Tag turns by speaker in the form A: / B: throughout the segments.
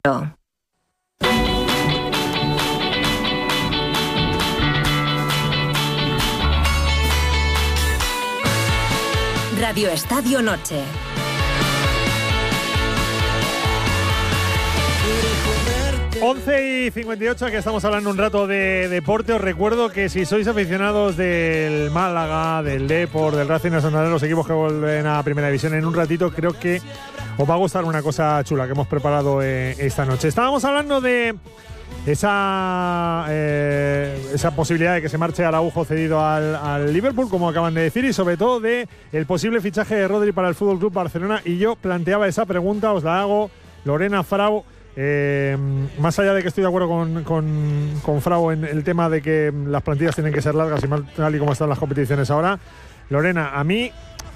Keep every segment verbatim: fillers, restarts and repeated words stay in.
A: Radio Estadio Noche.
B: once y cincuenta y ocho, aquí estamos hablando un rato de deporte. Os recuerdo que si sois aficionados del Málaga, del Depor, del Racing Nacional, los equipos que vuelven a Primera División en un ratito, creo que os va a gustar una cosa chula que hemos preparado eh, esta noche. Estábamos hablando de esa, eh, esa posibilidad de que se marche Araujo cedido al, al Liverpool, como acaban de decir, y sobre todo de el posible fichaje de Rodri para el F C Barcelona. Y yo planteaba esa pregunta, os la hago, Lorena, Frau. Eh, más allá de que estoy de acuerdo con, con, con Frau en el tema de que las plantillas tienen que ser largas y mal, tal y como están las competiciones ahora, Lorena, a mí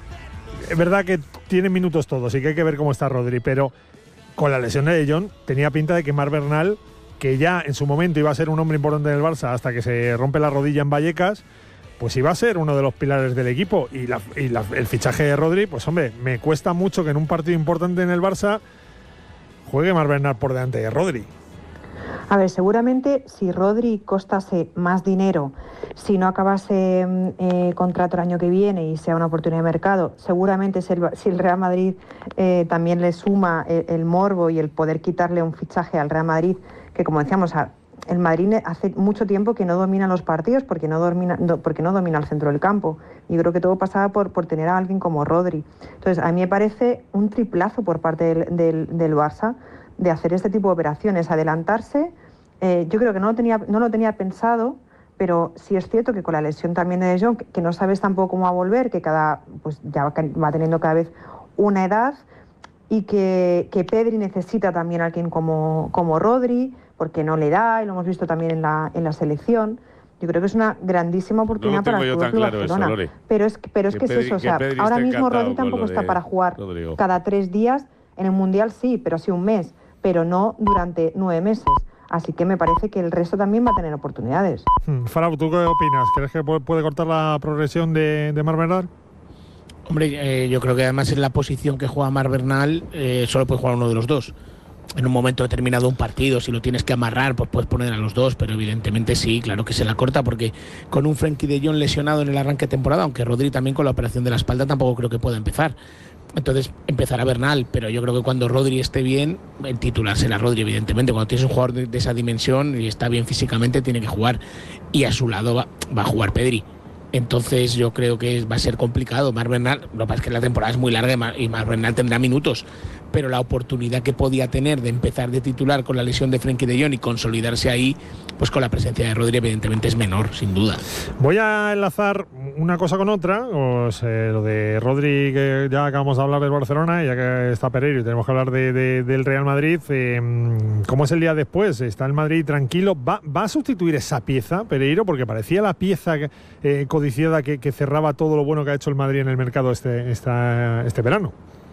B: es verdad que tienen minutos todos y que hay que ver cómo está Rodri, pero con la lesión de De Jong tenía pinta de que Marc Bernal, que ya en su momento iba a ser un hombre importante en el Barça hasta que se rompe la rodilla en Vallecas, pues iba a ser uno de los pilares del equipo. Y, la, y la, el fichaje de Rodri, pues hombre, me cuesta mucho que en un partido importante en el Barça juegue Marc Bernal por delante de Rodri.
C: A ver, seguramente si Rodri costase más dinero, si no acabase eh, contrato el año que viene y sea una oportunidad de mercado, seguramente si el, si el Real Madrid eh, también le suma el, el morbo y el poder quitarle un fichaje al Real Madrid, que como decíamos, el Madrid hace mucho tiempo que no domina los partidos porque no domina, porque no domina el centro del campo. Y creo que todo pasaba por, por tener a alguien como Rodri. Entonces, a mí me parece un triplazo por parte del, del, del Barça de hacer este tipo de operaciones, adelantarse. Eh, yo creo que no lo tenía, no lo tenía pensado, pero sí es cierto que con la lesión también de De Jong, que, que no sabes tampoco cómo va a volver, que cada, pues ya va, va teniendo cada vez una edad, y que, que Pedri necesita también a alguien como, como Rodri, porque no le da, y lo hemos visto también en la, en la selección. Yo creo que es una grandísima oportunidad no para el Fútbol Club Barcelona. Eso, pero es, pero es que, que Pedri, es eso, o sea, ahora mismo Rodri tampoco está para jugar Rodrigo. Cada tres días. En el Mundial sí, pero sí un mes, pero no durante nueve meses. Así que me parece que el resto también va a tener oportunidades.
B: Hmm. Farao, ¿tú qué opinas? ¿Crees que puede cortar la progresión de, de Marc Bernal?
D: Hombre, eh, yo creo que además en la posición que juega Marc Bernal eh, solo puede jugar uno de los dos. En un momento determinado un partido, si lo tienes que amarrar, pues puedes poner a los dos, pero evidentemente sí, claro que se la corta, porque con un Frenkie de Jong lesionado en el arranque de temporada, aunque Rodri también con la operación de la espalda tampoco creo que pueda empezar. Entonces empezará Bernal, pero yo creo que cuando Rodri esté bien, el titular será Rodri, evidentemente. Cuando tienes un jugador de, de esa dimensión y está bien físicamente, tiene que jugar, y a su lado va, va a jugar Pedri. Entonces yo creo que va a ser complicado. Marc Bernal, lo que pasa es que la temporada es muy larga y Marc Bernal tendrá minutos, pero la oportunidad que podía tener de empezar de titular con la lesión de Frenkie de Jong y consolidarse ahí, pues con la presencia de Rodri evidentemente es menor, sin duda.
B: Voy a enlazar una cosa con otra, pues, eh, lo de Rodri, que ya acabamos de hablar del Barcelona, ya que está Pereiro y tenemos que hablar de, de, del Real Madrid. Eh, ¿Cómo es el día después? ¿Está el Madrid tranquilo? ¿Va, va a sustituir esa pieza, Pereiro? Porque parecía la pieza eh, codiciada que, que cerraba todo lo bueno que ha hecho el Madrid en el mercado este, esta, este verano.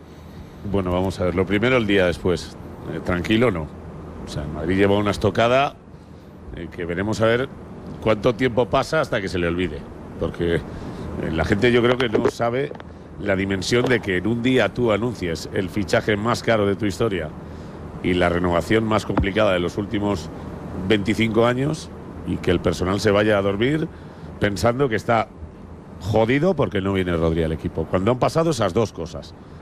E: Bueno, vamos a ver. Lo primero, el día después. Eh, tranquilo, no. O sea, el Madrid lleva una estocada eh, que veremos a ver cuánto tiempo pasa hasta que se le olvide. Porque eh, la gente yo creo que no sabe la dimensión de que en un día tú anuncies el fichaje más caro de tu historia y la renovación más complicada de los últimos veinticinco años, y que el personal se vaya a dormir pensando que está jodido porque no viene Rodri al equipo. Cuando han pasado esas dos cosas.